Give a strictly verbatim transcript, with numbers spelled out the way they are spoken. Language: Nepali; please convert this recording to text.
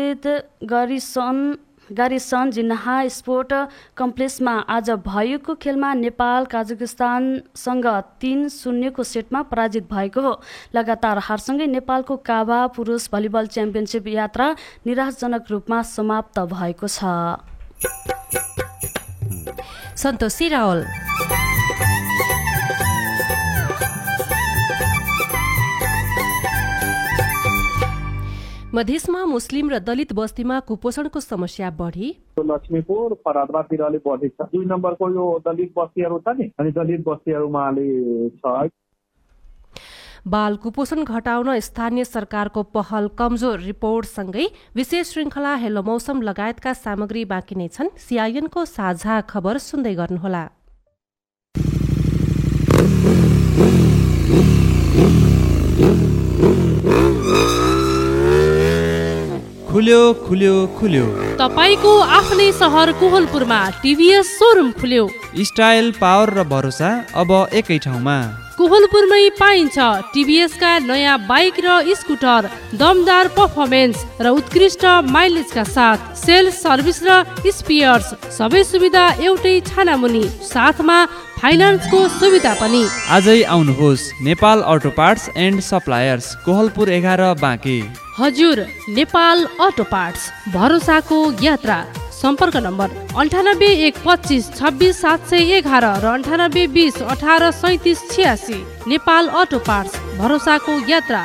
गरिसन गारिसन जिन्हा स्पोर्ट कम्प्लेक्समा आज भएको खेलमा नेपाल काजाकिस्तानसँग तीन शून्यको सेटमा पराजित भएको हो। लगातार हारसँगै नेपालको काभा पुरुष भलिबल च्याम्पियनसिप यात्रा निराशजनक रूपमा समाप्त भएको छ। सन्तोषी रावल। मधेसमा मुस्लिम र दलित बस्तीमा कुपोषणको समस्या बढी। लक्ष्मीपुर फरादबातिर अलि बढी छ। दुई नम्बरको यो दलित बस्तीहरू छ नि, अनि दलित बस्तीहरूमा अलि छ। बाल कुपोषण घटाउन स्थानीय सरकारको पहल कमजोर रिपोर्टसँगै विशेष श्रृङ्खला हेलो मौसम लगायतका सामग्री बाँकी नै छन्। सिआइएनको साझा खबर सुन्दै गर्नुहोला। खुल्यो खुल्यो खुल्यो तपाईको आफ्नै सहर कोहलपुरमा टिभीएस सोरुम खुल्यो। स्टाइल, पावर र भरोसा अब एकै ठाउँमा। कोहलपुरमै पाइन्छ टिभीएस का नयाँ बाइक र स्कुटर, दमदार पर्फर्मेन्स र उत्कृष्ट माइलेजका साथ सेल्स सर्भिस र स्पियर्स सबै सुविधा एउटै छानामुनि, साथमा फाइनान्सको सुविधा पनि। आजै आउनुहोस् Nepal auto parts and suppliers, Kohalpur एघार बाँके। हजुर, नेपाल अटो पार्ट्स, भरोसाको यात्रा। सम्पर्क नम्बर अन्ठानब्बे एक पच्चिस छब्बिस सात सय एघार र अन्ठानब्बे बिस अठार सैतिस छियासी। नेपाल अटो पार्ट्स, भरोसाको यात्रा।